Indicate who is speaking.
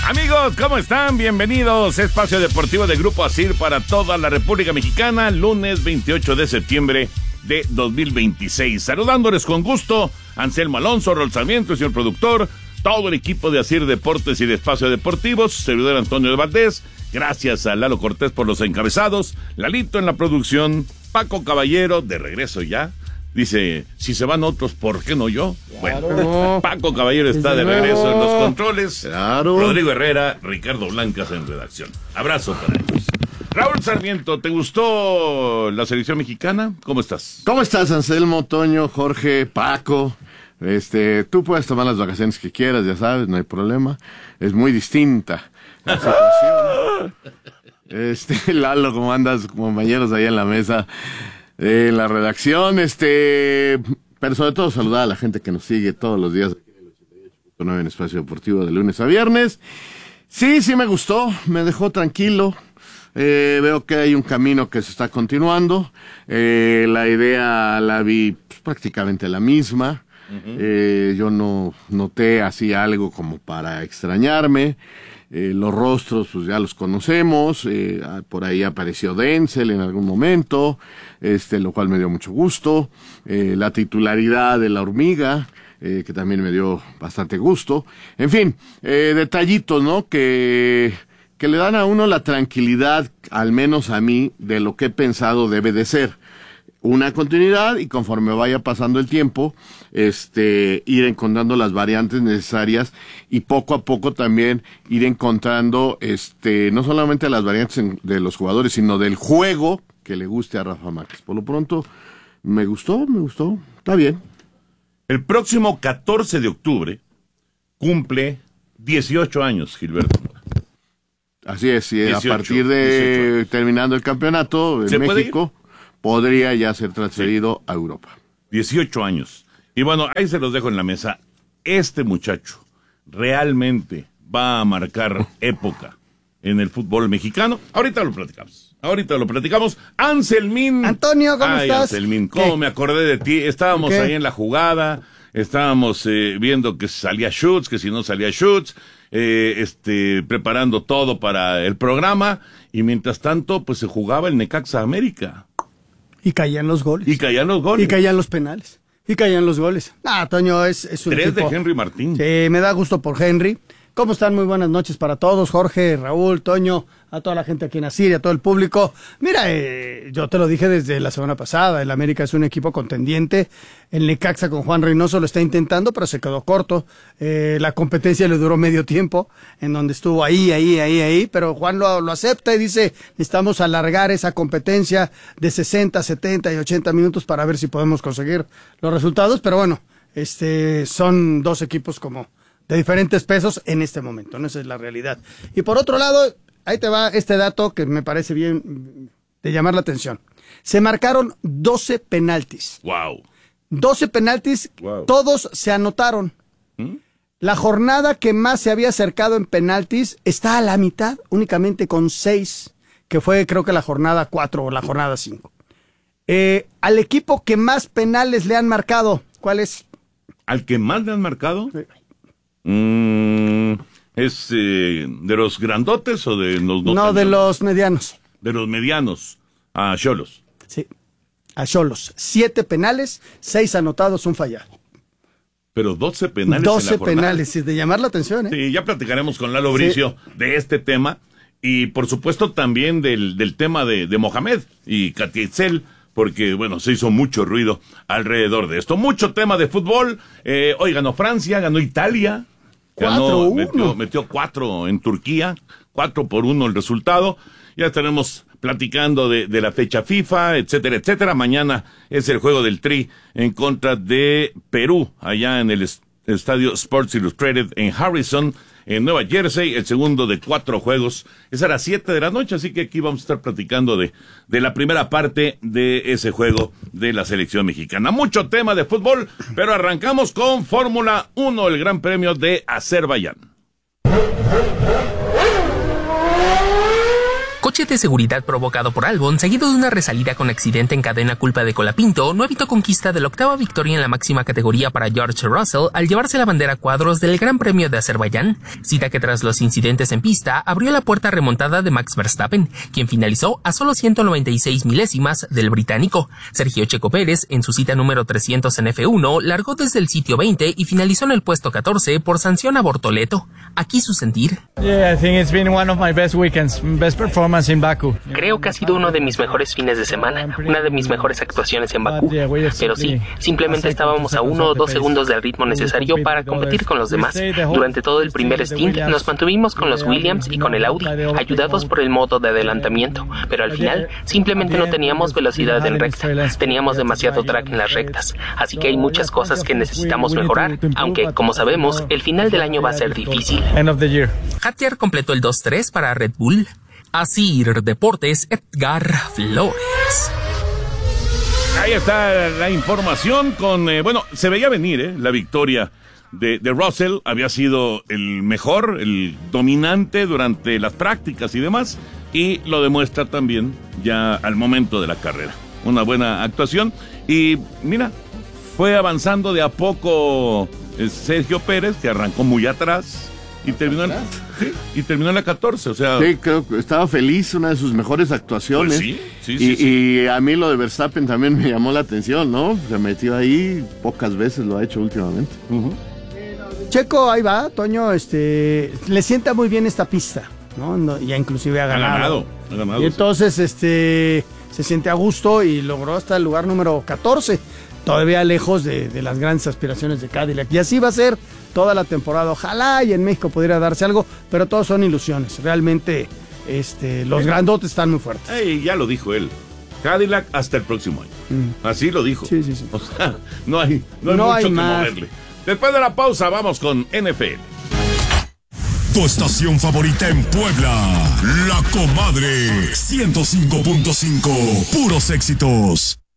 Speaker 1: Amigos, ¿cómo están? Bienvenidos. Espacio Deportivo de Grupo ASIR para toda la República Mexicana, lunes 28 de septiembre de 2026. Saludándoles con gusto, Anselmo Alonso, Rol Sarmiento, el señor productor, todo el equipo de ASIR Deportes y de Espacio Deportivos, servidor Antonio de Valdés. Gracias a Lalo Cortés por los encabezados, Lalito en la producción, Paco Caballero, de regreso ya. Dice, si se van otros, ¿por qué no yo?
Speaker 2: Claro.
Speaker 1: Bueno, Paco Caballero está de regreso en los controles.
Speaker 2: Claro.
Speaker 1: Rodrigo Herrera, Ricardo Blancas en redacción. Abrazo para ellos. Raúl Sarmiento, ¿te gustó la selección mexicana? ¿Cómo estás?
Speaker 2: ¿Cómo estás, Anselmo, Toño, Jorge, Paco? Tú puedes tomar las vacaciones que quieras, ya sabes, no hay problema. Es muy distinta la situación. Lalo, ¿cómo andas, compañeros ahí en la mesa? La redacción, pero sobre todo saludar a la gente que nos sigue todos los días aquí en el 88.9 en Espacio Deportivo de lunes a viernes. Sí me gustó, me dejó tranquilo. Veo que hay un camino que se está continuando. La idea la vi prácticamente la misma. Yo no noté así algo como para extrañarme. Los rostros pues ya los conocemos, por ahí apareció Denzel en algún momento, lo cual me dio mucho gusto, la titularidad de la hormiga, que también me dio bastante gusto, en fin, detallitos, ¿no? Que le dan a uno la tranquilidad, al menos a mí, de lo que he pensado debe de ser. Una continuidad y conforme vaya pasando el tiempo, ir encontrando las variantes necesarias y poco a poco también ir encontrando, no solamente las variantes de los jugadores, sino del juego que le guste a Rafa Márquez. Por lo pronto, me gustó, está bien.
Speaker 1: El próximo 14 de octubre cumple 18 años, Gilberto.
Speaker 2: Así es, 18, a partir de 18. Terminando el campeonato en México, podría ya ser transferido a Europa. 18
Speaker 1: años. Y bueno, ahí se los dejo en la mesa. Este muchacho realmente va a marcar época en el fútbol mexicano. Ahorita lo platicamos. Anselmín.
Speaker 3: Antonio, ¿cómo estás?
Speaker 1: Anselmín, ¿cómo me acordé de ti? Estábamos ahí en la jugada, estábamos viendo que salía shoots, que si no salía shoots, preparando todo para el programa, y mientras tanto, pues se jugaba el Necaxa América.
Speaker 3: Y caían los goles.
Speaker 1: Y caían los
Speaker 3: penales. Y caían los goles. Toño, es un
Speaker 1: 3
Speaker 3: equipo.
Speaker 1: de Henry Martín.
Speaker 3: Sí, me da gusto por Henry. ¿Cómo están? Muy buenas noches para todos. Jorge, Raúl, Toño, a toda la gente aquí en ASIR, a todo el público. Mira, yo te lo dije desde la semana pasada. El América es un equipo contendiente. El Necaxa con Juan Reynoso lo está intentando, pero se quedó corto. La competencia le duró medio tiempo, en donde estuvo ahí. Pero Juan lo acepta y dice, necesitamos alargar esa competencia de 60, 70 y 80 minutos para ver si podemos conseguir los resultados. Pero bueno, son dos equipos como de diferentes pesos en este momento, ¿no? Esa es la realidad. Y por otro lado, ahí te va este dato que me parece bien de llamar la atención. Se marcaron 12 penaltis.
Speaker 1: Wow.
Speaker 3: 12 penaltis, wow. Todos se anotaron. La jornada que más se había acercado en penaltis está a la mitad, únicamente con 6, que fue creo que la jornada 4 o la jornada 5. Al equipo que más penales le han marcado, ¿cuál es?
Speaker 1: ¿Al que más le han marcado?
Speaker 3: Sí.
Speaker 1: ¿Es de los grandotes o de los
Speaker 3: no, de los medianos?
Speaker 1: De los medianos, a Xolos.
Speaker 3: Sí, a Xolos. 7 penales, 6 anotados, un fallado.
Speaker 1: Pero 12 penales
Speaker 3: 12
Speaker 1: en la jornada.
Speaker 3: penales, es de llamar la atención, ¿eh?
Speaker 1: Sí, ya platicaremos con Lalo Bricio de este tema y por supuesto también del tema de Mohamed y Katia Itzel, porque, bueno, se hizo mucho ruido alrededor de esto. Mucho tema de fútbol. Hoy ganó Francia, ganó Italia.
Speaker 3: 4-1.
Speaker 1: Metió 4 en Turquía. 4-1 el resultado. Ya estaremos platicando de la fecha FIFA, etcétera, etcétera. Mañana es el juego del Tri en contra de Perú, allá en el estadio Sports Illustrated en Harrison, en Nueva Jersey, el segundo de 4 juegos. Es a las 7 de la noche, así que aquí vamos a estar platicando de la primera parte de ese juego de la selección mexicana. Mucho tema de fútbol, pero arrancamos con Fórmula 1, el Gran Premio de Azerbaiyán.
Speaker 4: bache de seguridad provocado por Albon, seguido de una resalida con accidente en cadena culpa de Colapinto, no evitó conquista de la octava victoria en la máxima categoría para George Russell al llevarse la bandera a cuadros del Gran Premio de Azerbaiyán, cita que tras los incidentes en pista abrió la puerta remontada de Max Verstappen, quien finalizó a solo 196 milésimas del británico. Sergio Checo Pérez, en su cita número 300 en F1, largó desde el sitio 20 y finalizó en el puesto 14 por sanción a Bortoleto. Aquí su sentir.
Speaker 5: Creo que ha sido uno de mis mejores fines de semana, una de mis mejores actuaciones en Bakú. Pero sí, simplemente estábamos a 1 o 2 segundos del ritmo necesario para competir con los demás. Durante todo el primer stint nos mantuvimos con los Williams y con el Audi, ayudados por el modo de adelantamiento, pero al final simplemente no teníamos velocidad en recta, teníamos demasiado track en las rectas, así que hay muchas cosas que necesitamos mejorar, aunque, como sabemos, el final del año va a ser difícil.
Speaker 4: Hatcher completó el 2-3 para Red Bull. Asir Deportes, Edgar Flores.
Speaker 1: Ahí está la información con, se veía venir, la victoria de Russell. Había sido el mejor, el dominante durante las prácticas y demás, y lo demuestra también ya al momento de la carrera. Una buena actuación, y mira, fue avanzando de a poco Sergio Pérez, que arrancó muy atrás, y terminó en la 14, o sea...
Speaker 2: Sí, creo que estaba feliz, una de sus mejores actuaciones.
Speaker 1: Pues sí.
Speaker 2: Y a mí lo de Verstappen también me llamó la atención, ¿no? Se metió ahí, pocas veces lo ha hecho últimamente.
Speaker 3: Checo, ahí va, Toño, le sienta muy bien esta pista, ¿no? Ya inclusive ha ganado.
Speaker 1: Ha ganado.
Speaker 3: Y entonces, se siente a gusto y logró hasta el lugar número 14, todavía lejos de las grandes aspiraciones de Cadillac. Y así va a ser toda la temporada. Ojalá y en México pudiera darse algo, pero todos son ilusiones. Realmente, los grandotes están muy fuertes.
Speaker 1: Ya lo dijo él. Cadillac hasta el próximo año. Así lo dijo.
Speaker 3: Sí.
Speaker 1: O sea, no hay mucho que moverle. Después de la pausa, vamos con NFL.
Speaker 6: Tu estación favorita en Puebla, La Comadre 105.5, puros éxitos.